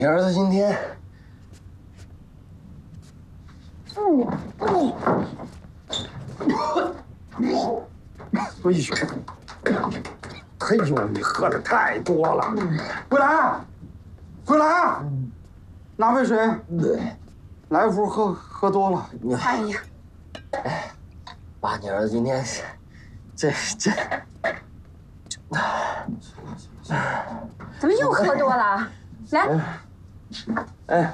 你儿子今天，哎呦，你喝的太多了。桂兰，桂兰，拿杯水。来福喝多了。 哎呀， 爸，你儿子今天这， 怎么又喝多了？来， 哎，